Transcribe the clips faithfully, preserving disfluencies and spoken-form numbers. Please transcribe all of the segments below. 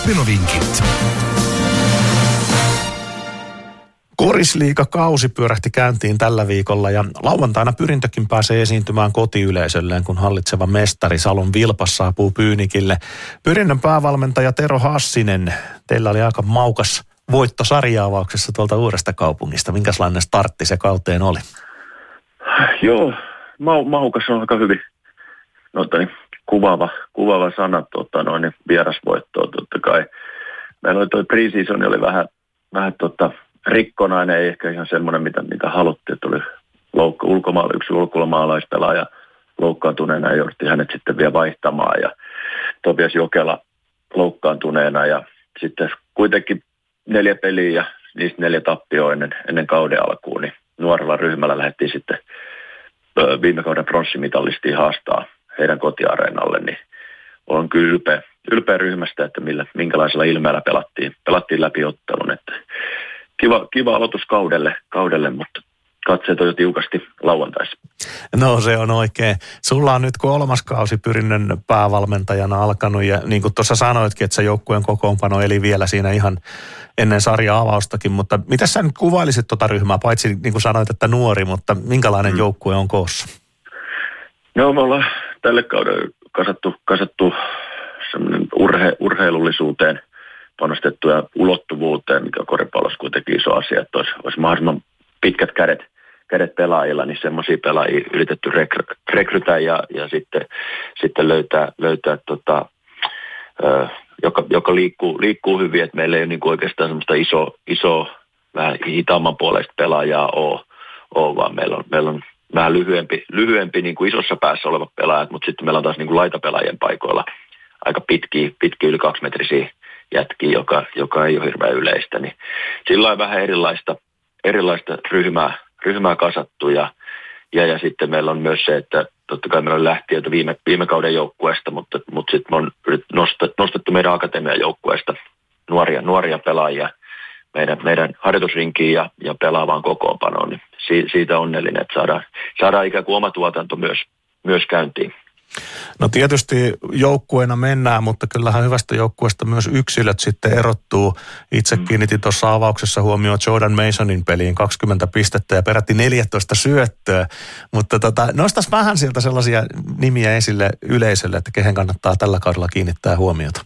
Kopinovinkit. Korisliiga-kausi pyörähti käyntiin tällä viikolla ja lauantaina Pyrintökin pääsee esiintymään kotiyleisölleen, kun hallitseva mestari Salon Vilpas saapuu Pyynikille. Pyrinnön päävalmentaja Tero Hassinen, teillä oli aika maukas voitto sarja-avauksessa tuolta Uudesta Kaupungista. Minkälainen startti se kauteen oli? Joo, mau, maukas on aika hyvin. No, niin, kuvaava, kuvaava sana, tota, noin vierasvoittoa totta kai. Meillä oli toi pre-season, oli vähän, vähän tota, rikkonainen, ei ehkä ihan semmoinen, mitä, mitä haluttiin, että oli loukka, ulkomaala, yksi ulkomaalaispelaaja loukkaantuneena ja jouduttiin hänet sitten vielä vaihtamaan ja Topias Jokela loukkaantuneena ja sitten kuitenkin neljä peliä ja niistä neljä tappioa ennen, ennen kauden alkuun, niin nuorella ryhmällä lähdettiin sitten viime kauden pronssimitalistiin haastaa heidän kotiareenalle, niin olen kyllä ylpeä, ylpeä ryhmästä, että millä, minkälaisella ilmeellä pelattiin, pelattiin läpi ottelun, että Kiva, kiva aloitus kaudelle, kaudelle, mutta katseet on jo tiukasti lauantaissa. No se on oikein. Sulla on nyt kolmas kausi Pyrinnön päävalmentajana alkanut ja niin kuin tuossa sanoitkin, että se joukkueen kokoonpano eli vielä siinä ihan ennen sarja-avaustakin, mutta mitä sä nyt kuvailisit tuota ryhmää, paitsi niin kuin sanoit, että nuori, mutta minkälainen hmm. joukkue on koossa? No me ollaan tälle kaudelle kasattu, kasattu semmoinen urhe, urheilullisuuteen panostettu ja ulottuvuuteen, mikä on koripallossa kuitenkin iso asia, että olisi, olisi mahdollisimman pitkät kädet, kädet pelaajilla, niin semmoisia pelaajia yritetty rekry, rekrytä ja, ja sitten, sitten löytää, löytää tota, ö, joka, joka liikkuu, liikkuu hyvin, että meillä ei ole niin kuin oikeastaan semmoista iso, iso vähän hitaamman puolesta pelaajaa ole, ole vaan meillä on, meillä on vähän lyhyempi, lyhyempi niin kuin isossa päässä olevat pelaajat, mutta sitten meillä on taas niin kuin laitapelaajien paikoilla aika pitkiä, pitkiä yli kaksimetrisiä jätkiä, joka, joka ei ole hirveän yleistä, niin sillä on vähän erilaista, erilaista ryhmää, ryhmää kasattu ja, ja, ja sitten meillä on myös se, että totta kai meillä on lähtiöitä viime, viime kauden joukkueesta, mutta, mutta sitten me on nostettu, nostettu meidän akatemian joukkueesta nuoria, nuoria pelaajia meidän, meidän harjoitusrinkiin ja, ja pelaavaan kokoonpanoon, niin si, siitä onnellinen, että saadaan, saadaan ikään kuin oma tuotanto myös, myös käyntiin. No tietysti joukkueena mennään, mutta kyllähän hyvästä joukkueesta myös yksilöt sitten erottuu. Itse kiinnitin tuossa avauksessa huomioon Jordan Masonin peliin kaksikymmentä pistettä ja peräti neljätoista syöttöä. Mutta tota, nostas vähän sieltä sellaisia nimiä esille yleisölle, että kehen kannattaa tällä kaudella kiinnittää huomiota.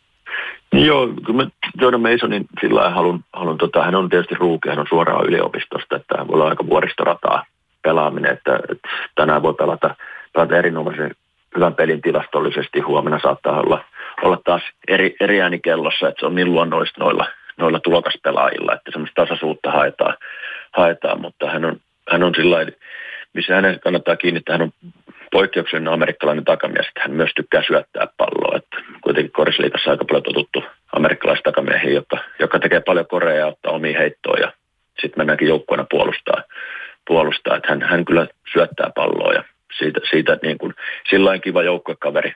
Joo, kyllä mä Jordan Masonin sillä lailla haluan, haluan tota, hän on tietysti ruuki, hän on suoraan yliopistosta, että hän voi olla aika vuoristorataa pelaaminen, että, että tänään voi pelata, pelata erinomaisen hyvän pelin tilastollisesti, huomenna saattaa olla, olla taas eri, eri ääni kellossa, että se on niin luonnollista noilla, noilla tulokaspelaajilla, että semmoista tasaisuutta haetaan, haetaan mutta hän on, hän on sillä lailla, missä hänen kannattaa kiinnittää, hän on poikkeuksellinen amerikkalainen takamies, että hän myös tykkää syöttää palloa, että kuitenkin korisliigassa aika paljon totuttu amerikkalaiset takamiehiä, jotka, jotka tekee paljon korea ja ottaa omia heittoja ja sitten mennäänkin joukkueena puolustaa, puolustaa, että hän, hän kyllä syöttää palloa ja Siitä, siitä niin kuin, sillain kiva joukkuekaveri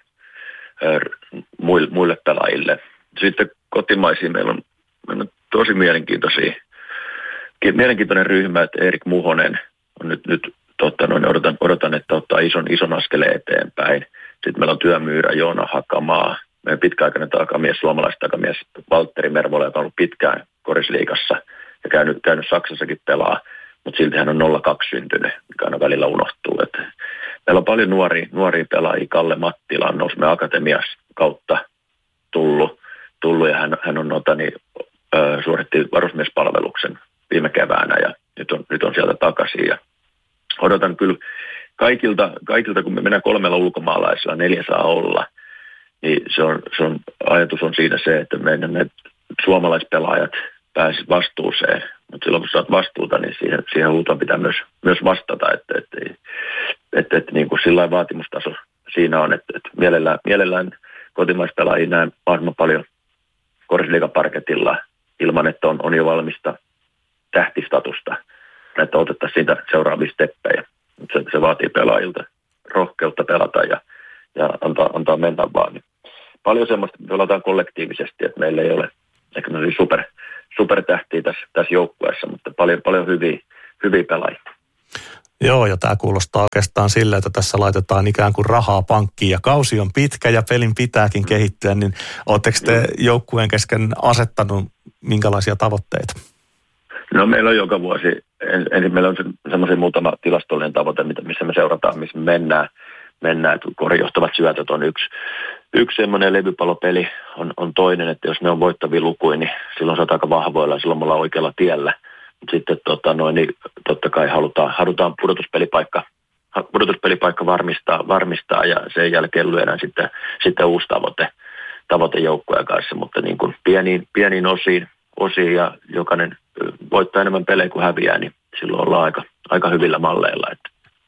muille, muille pelaajille. Sitten kotimaisia meillä on, meillä on tosi mielenkiintoisia, mielenkiintoinen ryhmä, että Erik Muhonen on nyt, nyt totta, noin, odotan, odotan, että ottaa ison, ison askeleen eteenpäin. Sitten meillä on työmyyrä Joona Hakamaa, meidän pitkäaikainen takamies, suomalainen takamies Valtteri Mervola, joka on ollut pitkään korisliigassa ja käynyt, käynyt Saksassakin pelaa, mutta silti hän on nolla kaksi syntynyt, mikä aina välillä unohtuu. Että meillä on paljon nuoria, nuoria pelaajia. Kalle Mattila on noussut meidän akatemias kautta tullut, tullut ja hän, hän on notani, ö, suoritti varusmiespalveluksen viime keväänä ja nyt on, nyt on sieltä takaisin. Ja odotan kyllä kaikilta, kaikilta, kun me mennään kolmella ulkomaalaisella, neljä saa olla, niin se on, se on, ajatus on siinä se, että meidän ne suomalaispelaajat pääsivät vastuuseen. Mutta silloin kun saat vastuuta, niin siihen, siihen huutoon pitää myös, myös vastata, että, että, että, että, että niin kuin sillain vaatimustaso siinä on, että, että mielellään, mielellään kotimaispelaajia näen mahdollisimman paljon korisliigaparketilla ilman, että on, on jo valmista tähtistatusta, että otettaisiin siitä seuraavia steppejä. Se, se vaatii pelaajilta rohkeutta pelata ja, ja antaa, antaa mennä vaan. Niin paljon semmoista, me pelataan kollektiivisesti, että meillä ei ole ehkä super supertähtiä tässä, tässä joukkueessa, mutta paljon, paljon hyviä, hyviä pelaajia. Joo, ja tämä kuulostaa oikeastaan sillä, että tässä laitetaan ikään kuin rahaa pankkiin ja kausi on pitkä ja pelin pitääkin kehittyä, niin oletteko te joukkueen kesken asettanut minkälaisia tavoitteita? No meillä on joka vuosi, ensin meillä on se, semmoisen muutama tilastollinen tavoite, missä me seurataan, missä me mennään. mennään. Korijohtavat syötöt on yksi, yksi semmoinen, levypallopeli on, on toinen, että jos ne on voittavia lukuja, niin silloin se on aika vahvoilla ja silloin me ollaan oikealla tiellä. Sitten tota, noin, niin totta kai halutaan, halutaan pudotuspelipaikka, pudotuspelipaikka varmistaa, varmistaa ja sen jälkeen lyödään sitten, sitten uusi tavoite, tavoite joukkueen kanssa, mutta niin kuin pieniin, pieniin osiin, osiin ja jokainen voittaa enemmän pelejä kuin häviää, niin silloin ollaan aika, aika hyvillä malleilla, että,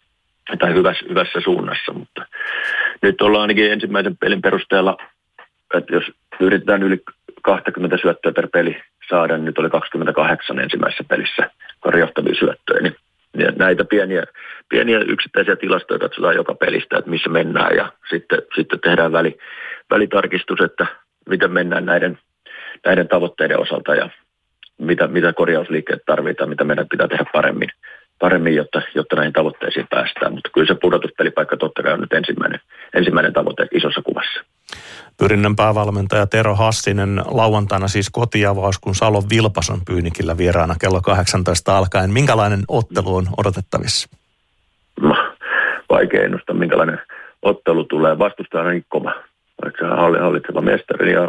tai hyvässä, hyvässä suunnassa, mutta nyt ollaan ainakin ensimmäisen pelin perusteella, että jos yritetään yli kaksikymmentä syöttöä per peli saada, niin nyt oli kaksikymmentäkahdeksan ensimmäisessä pelissä korjohtavia syöttöjä, niin näitä pieniä, pieniä yksittäisiä tilastoja katsotaan joka pelistä, että missä mennään ja sitten, sitten tehdään väli, välitarkistus, että miten mennään näiden, näiden tavoitteiden osalta ja mitä, mitä korjausliikkeet tarvitaan, mitä meidän pitää tehdä paremmin, paremmin jotta, jotta näihin tavoitteisiin päästään. Mutta kyllä se pudotuspelipaikka totta kai on nyt ensimmäinen, ensimmäinen tavoite isossa kuvassa. Pyrinnön päävalmentaja Tero Hassinen, lauantaina siis kotiavaus, kun Salon Vilpas on Pyynikillä vieraana kello kahdeksantoista alkaen. Minkälainen ottelu on odotettavissa? No, vaikea ennustaa, minkälainen ottelu tulee. Vastustaa on kova, vaikka se on hallitseva mestari ja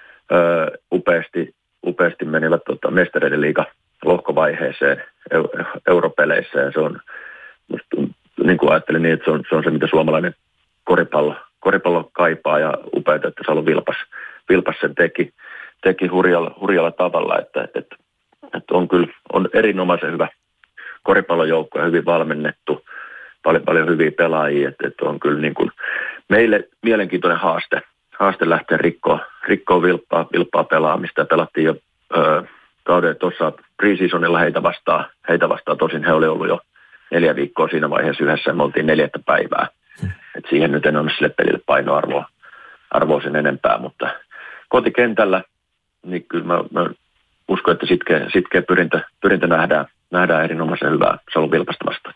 öö, upeasti, upeasti menivät tota, mestareiden liiga lohkovaiheeseen europeleissä ja se on, musta, niin kuin ajattelin niin, että se on, se on se, mitä suomalainen koripallo Koripallo kaipaa ja upeata, että Salon Vilpas, Vilpas sen teki, teki hurjalla, hurjalla tavalla, että, että, että on kyllä on erinomaisen hyvä koripallojoukko ja hyvin valmennettu, paljon, paljon hyviä pelaajia, että, että on kyllä niin kuin meille mielenkiintoinen haaste, haaste lähteä rikkoa, rikkoa vilppaa, vilppaa pelaamista ja pelattiin jo ö, kauden tuossa pre-seasonilla heitä vastaan, heitä vastaan, tosin he oli ollut jo neljä viikkoa siinä vaiheessa yhdessä ja me oltiin neljättä päivää. Et siihen nyt en ole sille pelille painoarvoa arvoa sen enempää, mutta kotikentällä, niin kyllä mä, mä uskon, että sitkeä, sitkeä pyrintö, pyrintö nähdään, nähdään erinomaisen hyvää Salon Vilpasta vastaan.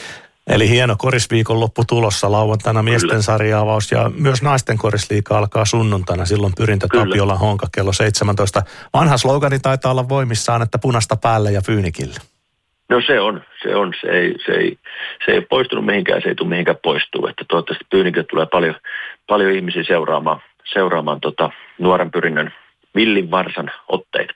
Eli hieno korisviikonloppu tulossa lauantaina miesten sarja-avaus ja myös naisten korisliiga alkaa sunnuntaina. Silloin Pyrintö Tapiolan Honka kello seitsemäntoista. Vanha slogani taitaa olla voimissaan, että punasta päälle ja Pyynikille. No se on, se on, se ei, se ei, se ei poistunut mihinkään, se ei tule mihinkään poistuu, että toivottavasti Pyynikille tulee paljon, paljon ihmisiä seuraamaan, seuraamaan tota nuoren Pyrinnön Villin varsan otteita.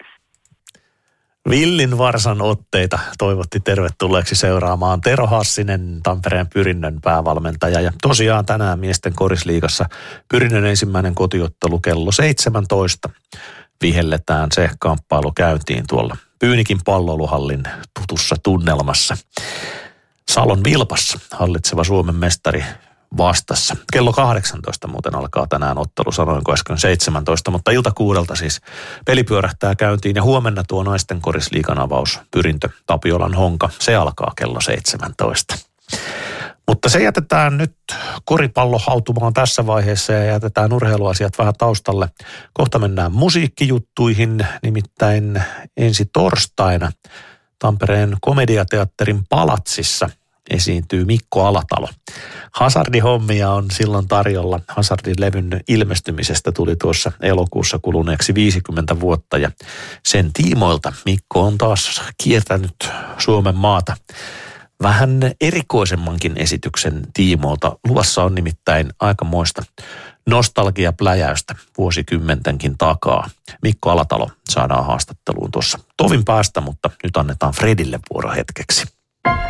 Villin varsan otteita toivotti tervetulleeksi seuraamaan Tero Hassinen, Tampereen Pyrinnön päävalmentaja. Ja tosiaan tänään miesten korisliigassa Pyrinnön ensimmäinen kotiottelu kello seitsemäntoista. Vihelletään se kamppailu käyntiin tuolla Pyynikin palloiluhallin tutussa tunnelmassa. Salon Vilpas, hallitseva Suomen mestari vastassa. Kello kahdeksantoista muuten alkaa tänään ottelu, sanoinko äsken seitsemäntoista, mutta ilta kuudelta siis peli pyörähtää käyntiin ja huomenna tuo naisten korisliigan avaus Pyrintö Tapiolan Honka, se alkaa kello seitsemäntoista. Mutta se jätetään nyt koripallo hautumaan tässä vaiheessa ja jätetään urheiluasiat vähän taustalle. Kohta mennään musiikkijuttuihin, nimittäin ensi torstaina Tampereen Komediateatterin Palatsissa esiintyy Mikko Alatalo. Hazardihommia on silloin tarjolla. Hazardin levyn ilmestymisestä tuli tuossa elokuussa kuluneeksi viisikymmentä vuotta ja sen tiimoilta Mikko on taas kiertänyt Suomen maata vähän erikoisemmankin esityksen tiimoilta. Luvassa on nimittäin aikamoista nostalgiapläjäystä vuosikymmentenkin takaa. Mikko Alatalo saadaan haastatteluun tuossa tovin päästä, mutta nyt annetaan Fredille vuoro hetkeksi.